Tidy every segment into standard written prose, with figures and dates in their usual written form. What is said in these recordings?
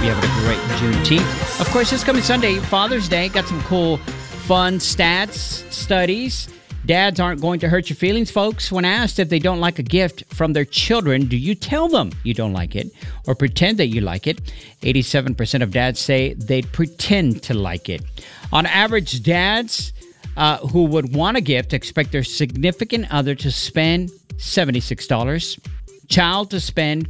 you having a great Juneteenth. Of course, this coming Sunday, Father's Day. Got some cool, fun stats, studies. Dads aren't going to hurt your feelings, folks. When asked if they don't like a gift from their children, do you tell them you don't like it or pretend that you like it? 87% of dads say they'd pretend to like it. On average, dads who would want a gift expect their significant other to spend $76, child to spend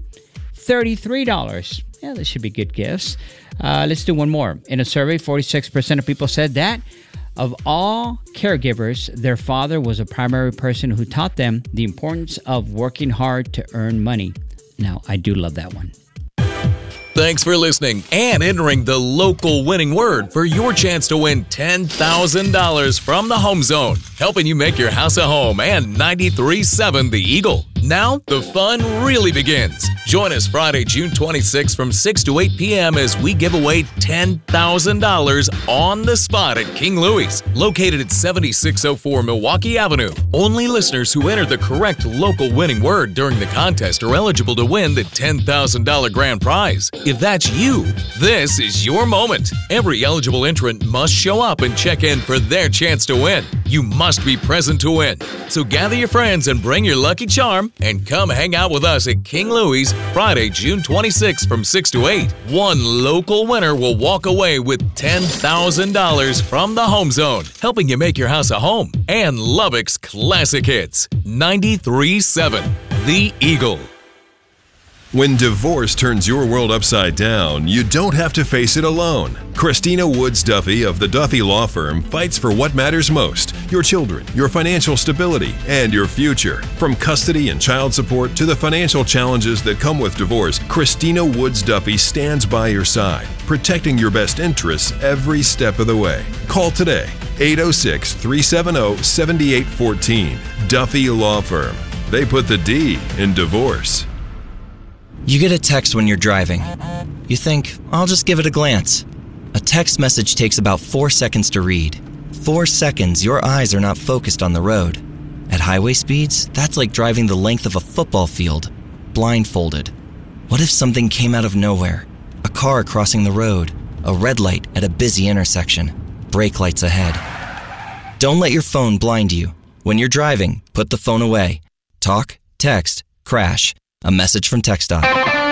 $33. Yeah, this should be good gifts. Let's do one more. In a survey, 46% of people said that of all caregivers, their father was a primary person who taught them the importance of working hard to earn money. Now, I do love that one. Thanks for listening and entering the local winning word for your chance to win $10,000 from the Home Zone, helping you make your house a home and 93.7 The Eagle. Now, the fun really begins. Join us Friday, June 26th from 6 to 8 p.m. as we give away $10,000 on the spot at King Louie's, located at 7604 Milwaukee Avenue. Only listeners who enter the correct local winning word during the contest are eligible to win the $10,000 grand prize. If that's you, this is your moment. Every eligible entrant must show up and check in for their chance to win. You must be present to win. So gather your friends and bring your lucky charm and come hang out with us at King Louie's Friday, June 26th from 6 to 8. One local winner will walk away with $10,000 from the Home Zone, helping you make your house a home. And Lubbock's classic hits, 93.7 The Eagle. When divorce turns your world upside down, you don't have to face it alone. Christina Woods Duffy of the Duffy Law Firm fights for what matters most: your children, your financial stability, and your future. From custody and child support to the financial challenges that come with divorce, Christina Woods Duffy stands by your side, protecting your best interests every step of the way. Call today, 806-370-7814. Duffy Law Firm. They put the D in divorce. You get a text when you're driving. You think, I'll just give it a glance. A text message takes about 4 seconds to read. 4 seconds, your eyes are not focused on the road. At highway speeds, that's like driving the length of a football field, blindfolded. What if something came out of nowhere? A car crossing the road, a red light at a busy intersection, brake lights ahead. Don't let your phone blind you. When you're driving, put the phone away. Talk, text, crash. A message from TxDOT.